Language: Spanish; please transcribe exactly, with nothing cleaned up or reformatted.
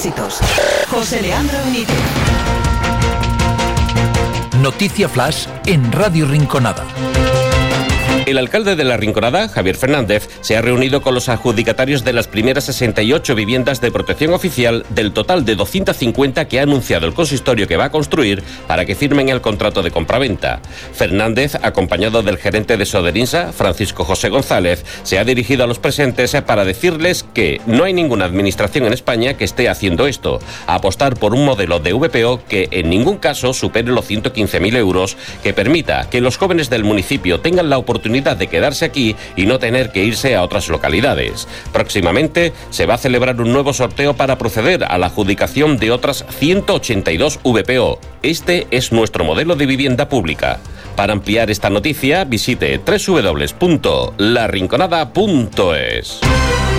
éxitos. José Leandro Benítez. Noticia Flash en Radio Rinconada. El alcalde de La Rinconada, Javier Fernández, se ha reunido con los adjudicatarios de las primeras sesenta y ocho viviendas de protección oficial del total de doscientas cincuenta que ha anunciado el consistorio que va a construir para que firmen el contrato de compraventa. Fernández, acompañado del gerente de Soderinsa, Francisco José González, se ha dirigido a los presentes para decirles que no hay ninguna administración en España que esté haciendo esto, a apostar por un modelo de V P O que en ningún caso supere los ciento quince mil euros, que permita que los jóvenes del municipio tengan la oportunidad de quedarse aquí y no tener que irse a otras localidades. Próximamente se va a celebrar un nuevo sorteo para proceder a la adjudicación de otras ciento ochenta y dos V P O. Este es nuestro modelo de vivienda pública. Para ampliar esta noticia, visite doble u doble u doble u punto la rinconada punto es.